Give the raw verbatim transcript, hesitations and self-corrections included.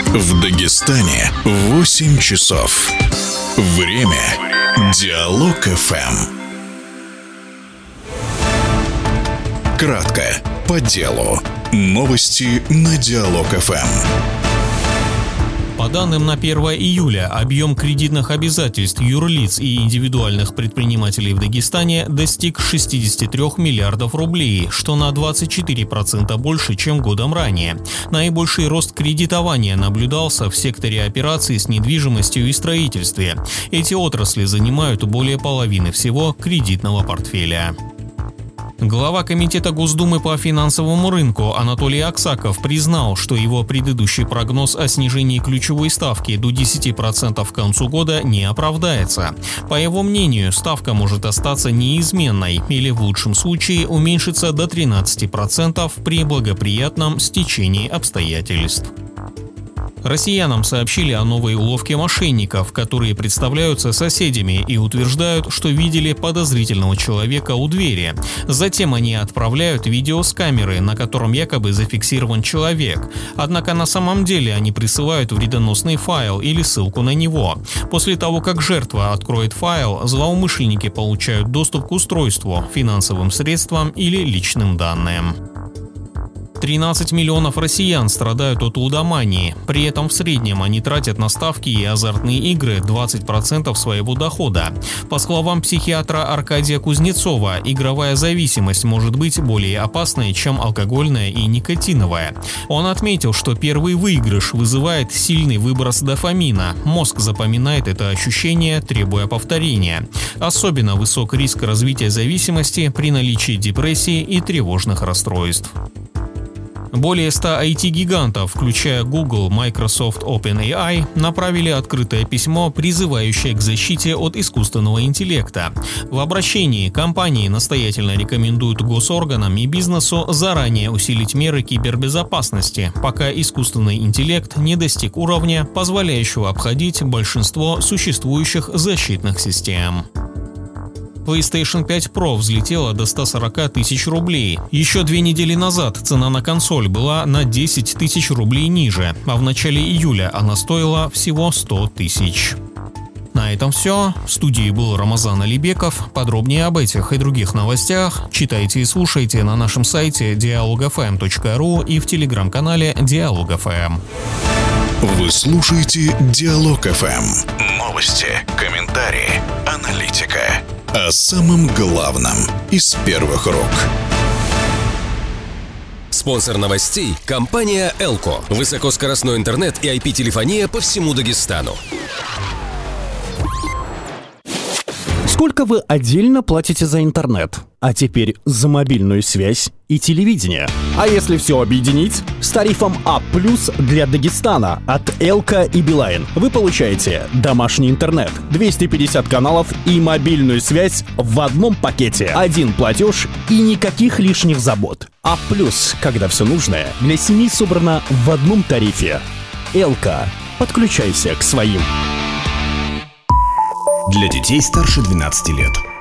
В Дагестане восемь часов. Время Диалог эф эм. Кратко, по делу. Новости на Диалог эф эм. По данным на первое июля, объем кредитных обязательств юрлиц и индивидуальных предпринимателей в Дагестане достиг шестьдесят три миллиардов рублей, что на двадцать четыре процента больше, чем годом ранее. Наибольший рост кредитования наблюдался в секторе операций с недвижимостью и строительстве. Эти отрасли занимают более половины всего кредитного портфеля. Глава Комитета Госдумы по финансовому рынку Анатолий Аксаков признал, что его предыдущий прогноз о снижении ключевой ставки до десяти процентов к концу года не оправдается. По его мнению, ставка может остаться неизменной или в лучшем случае уменьшиться до тринадцати процентов при благоприятном стечении обстоятельств. Россиянам сообщили о новой уловке мошенников, которые представляются соседями и утверждают, что видели подозрительного человека у двери. Затем они отправляют видео с камеры, на котором якобы зафиксирован человек. Однако на самом деле они присылают вредоносный файл или ссылку на него. После того, как жертва откроет файл, злоумышленники получают доступ к устройству, финансовым средствам или личным данным. тринадцать миллионов россиян страдают от лудомании. При этом в среднем они тратят на ставки и азартные игры двадцать процентов своего дохода. По словам психиатра Аркадия Кузнецова, игровая зависимость может быть более опасной, чем алкогольная и никотиновая. Он отметил, что первый выигрыш вызывает сильный выброс дофамина. Мозг запоминает это ощущение, требуя повторения. Особенно высок риск развития зависимости при наличии депрессии и тревожных расстройств. Более ста ай ти-гигантов, включая Google, Microsoft, OpenAI, направили открытое письмо, призывающее к защите от искусственного интеллекта. В обращении компании настоятельно рекомендуют госорганам и бизнесу заранее усилить меры кибербезопасности, пока искусственный интеллект не достиг уровня, позволяющего обходить большинство существующих защитных систем. PlayStation пять Pro взлетела до ста сорока тысяч рублей. Еще две недели назад цена на консоль была на десять тысяч рублей ниже, а в начале июля она стоила всего сто тысяч. На этом все. В студии был Рамазан Алибеков. Подробнее об этих и других новостях читайте и слушайте на нашем сайте диалог эф эм точка ру и в телеграм-канале Диалог эф эм. Вы слушаете Диалог эф эм. Новости, комментарии, аналитика. О самом главном из первых рук. Спонсор новостей – компания Elko. Высокоскоростной интернет и ай пи-телефония по всему Дагестану. Сколько вы отдельно платите за интернет? А теперь за мобильную связь и телевидение. А если все объединить? С тарифом А плюс для Дагестана от Элко и Билайн вы получаете домашний интернет, двести пятьдесят каналов и мобильную связь в одном пакете. Один платеж и никаких лишних забот. А плюс, когда все нужное для семьи собрано в одном тарифе. Элко. Подключайся к своим. Для детей старше двенадцати лет.